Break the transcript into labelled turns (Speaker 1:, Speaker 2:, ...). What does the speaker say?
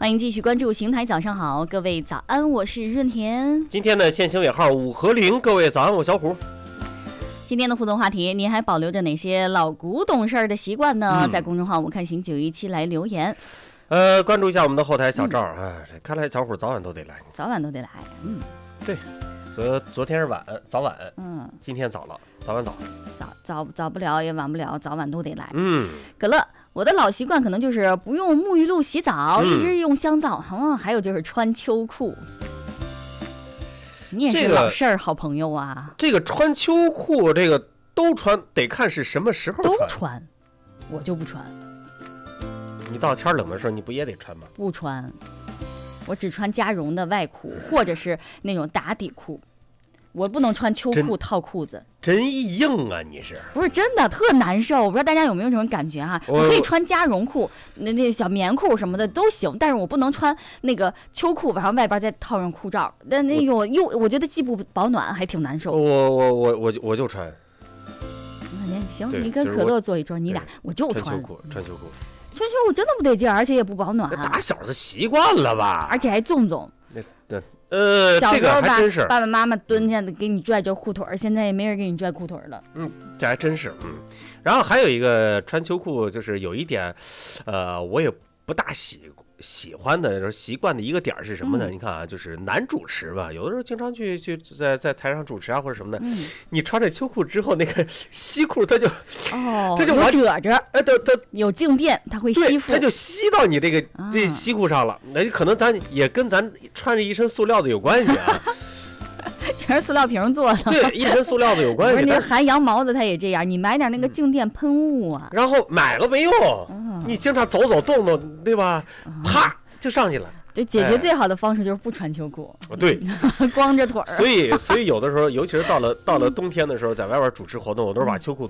Speaker 1: 欢迎继续关注邢台早上好，各位早安，我是润田。
Speaker 2: 今天的限行尾号5和0，各位早安，我小虎。
Speaker 1: 今天的互动话题，您还保留着哪些老古董事儿的习惯呢？在公众号我看行917来留言。
Speaker 2: 关注一下我们的后台小赵。看来小虎早晚都得来。
Speaker 1: 早晚都得来。
Speaker 2: 对，昨天是早晚。今天早了，早晚
Speaker 1: 早不了也晚不了，早晚都得来。可乐，我的老习惯可能就是不用沐浴露洗澡，一直用香皂。还有就是穿秋裤。你也是老事儿，好朋友啊。
Speaker 2: 这个穿秋裤，这个都穿，得看是什么时候穿。
Speaker 1: 都穿，我就不穿。
Speaker 2: 你到天冷的时候，你不也得穿吗？
Speaker 1: 不穿，我只穿加绒的外裤，或者是那种打底裤。我不能穿秋裤套裤子，
Speaker 2: 真硬啊！你是
Speaker 1: 不是真的特难受？我不知道大家有没有这种感觉哈？我可以穿加绒裤，那小棉裤什么的都行，但是我不能穿那个秋裤，然后外边再套上裤罩。但那种我觉得既不保暖，还挺难受。
Speaker 2: 我就穿。
Speaker 1: 行，你跟可乐坐一桌，你俩我就穿
Speaker 2: 秋裤。穿秋
Speaker 1: 裤真的不得劲，而且也不保暖。
Speaker 2: 打小的习惯了吧？
Speaker 1: 而且还纵。小时候吧，爸爸妈妈蹲下给你拽裤腿，现在也没人给你拽裤腿了。
Speaker 2: 这还真是。然后还有一个穿秋裤，就是有一点，我也不大喜欢的习惯的一个点是什么呢？你看啊，就是男主持吧，有的时候经常去在台上主持啊或者什么的，你穿着秋裤之后，那个西裤它就
Speaker 1: 有褶着，它有静电，它会吸附，
Speaker 2: 它就吸到你这西裤上了。那可能也跟咱穿着一身塑料的有关系啊。
Speaker 1: 全是塑料瓶做的，
Speaker 2: 对，一身塑料的有关系。
Speaker 1: 不是，你含羊毛的它也这样，你买点那个静电喷雾啊。
Speaker 2: 然后买了没用，你经常走动动，对吧？啪就上去了。
Speaker 1: 就解决最好的方式就是不穿秋裤，
Speaker 2: 对，
Speaker 1: 光着腿儿。
Speaker 2: 所以有的时候，尤其是到了冬天的时候，在外边主持活动，我都是把秋裤